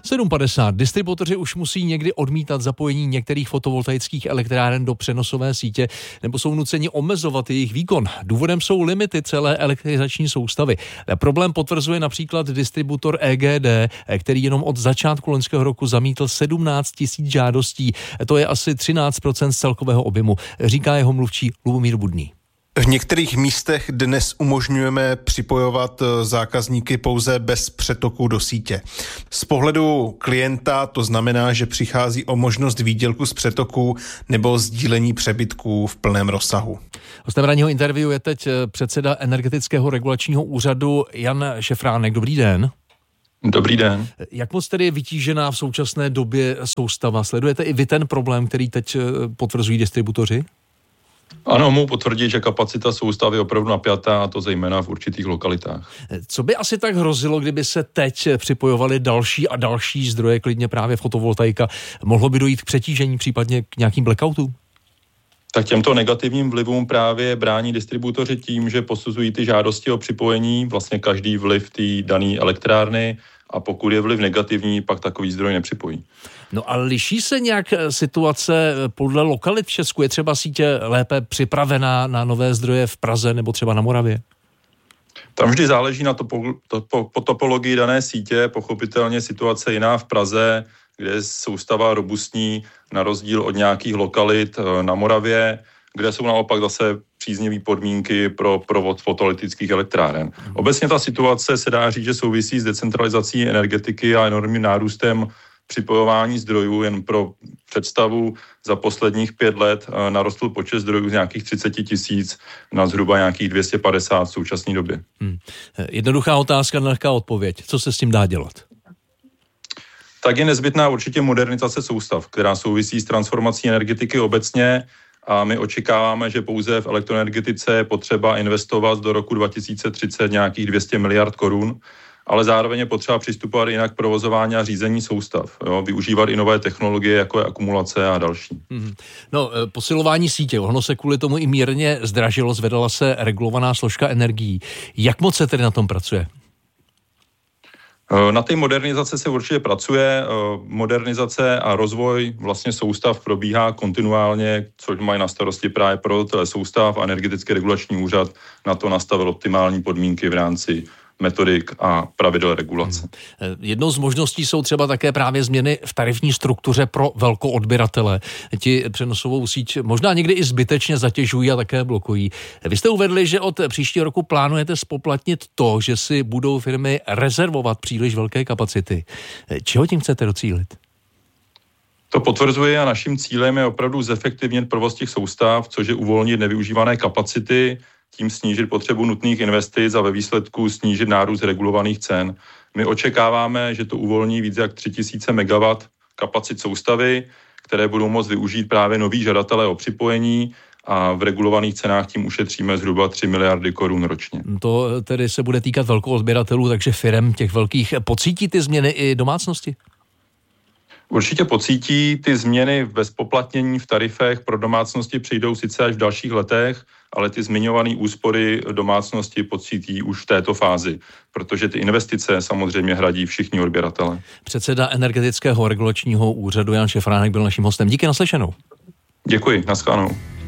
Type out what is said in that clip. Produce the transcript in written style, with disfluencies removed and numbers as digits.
7:50. Distributoři už musí někdy odmítat zapojení některých fotovoltaických elektráren do přenosové sítě nebo jsou nuceni omezovat jejich výkon. Důvodem jsou limity celé elektrizační soustavy. Problém potvrzuje například distributor EGD, který jenom od začátku loňského roku zamítl 17 000 žádostí. To je asi 13% z celkového objemu, říká jeho mluvčí Lubomír Budný. V některých místech dnes umožňujeme připojovat zákazníky pouze bez přetoku do sítě. Z pohledu klienta to znamená, že přichází o možnost výdělku z přetoku nebo sdílení přebytků v plném rozsahu. Hostem ranního interview je teď předseda Energetického regulačního úřadu Jan Šefránek. Dobrý den. Dobrý den. Jak moc tedy je vytížená v současné době soustava? Sledujete i vy ten problém, který teď potvrzují distributoři? Ano, mohu potvrdit, že kapacita soustavy je opravdu napjatá, a to zejména v určitých lokalitách. Co by asi tak hrozilo, kdyby se teď připojovaly další a další zdroje, klidně právě fotovoltaika? Mohlo by dojít k přetížení, případně k nějakým blackoutům? Tak těmto negativním vlivům právě brání distributoři tím, že posuzují ty žádosti o připojení, vlastně každý vliv té dané elektrárny, a pokud je vliv negativní, pak takový zdroj nepřipojí. No a liší se nějak situace podle lokalit v Česku? Je třeba sítě lépe připravená na nové zdroje v Praze nebo třeba na Moravě? Tam vždy záleží na po topologii dané sítě. Pochopitelně situace jiná v Praze, kde je soustava robustní na rozdíl od nějakých lokalit na Moravě, kde jsou naopak zase příznivé podmínky pro provoz fotovoltaických elektráren. Obecně ta situace se dá říct, že souvisí s decentralizací energetiky a enormním nárůstem připojování zdrojů. Jen pro představu, za posledních 5 let narostl počet zdrojů z nějakých 30 000 na zhruba nějakých 250 v současné době. Jednoduchá otázka, nelehká odpověď. Co se s tím dá dělat? Tak je nezbytná určitě modernizace soustav, která souvisí s transformací energetiky obecně, a my očekáváme, že pouze v elektroenergetice je potřeba investovat do roku 2030 nějakých 200 miliard korun, ale zároveň je potřeba přistupovat jinak k provozování a řízení soustav. Využívat i nové technologie, jako je akumulace a další. No, posilování sítě, ono se kvůli tomu i mírně zdražilo, zvedala se regulovaná složka energií. Jak moc se tedy na tom pracuje? Na té modernizaci se určitě pracuje. Modernizace a rozvoj vlastně soustav probíhá kontinuálně, což mají na starosti právě provozovatelé soustav a Energetický regulační úřad na to nastavil optimální podmínky v rámci metodik a pravidel regulace. Jednou z možností jsou třeba také právě změny v tarifní struktuře pro velkoodběratele. Ti přenosovou síť možná někdy i zbytečně zatěžují a také blokují. Vy jste uvedli, že od příštího roku plánujete spoplatnit to, že si budou firmy rezervovat příliš velké kapacity. Čeho tím chcete docílit? To potvrzuje a naším cílem je opravdu zefektivnit provoz těch soustav, což je uvolnit nevyužívané kapacity, tím snížit potřebu nutných investic a ve výsledku snížit nárůst regulovaných cen. My očekáváme, že to uvolní víc jak 3000 MW kapacit soustavy, které budou moct využít právě noví žadatelé o připojení, a v regulovaných cenách tím ušetříme zhruba 3 miliardy korun ročně. To tedy se bude týkat velkoodběratelů, takže firem těch velkých. Pocítí ty změny i domácnosti? Určitě pocítí. Ty změny ve zpoplatnění v tarifech pro domácnosti přijdou sice až v dalších letech, ale ty zmiňované úspory domácnosti pocítí už v této fázi, protože ty investice samozřejmě hradí všichni odběratele. Předseda Energetického regulačního úřadu Jan Šefránek byl naším hostem. Díky, naslyšenou. Děkuji, nashledanou.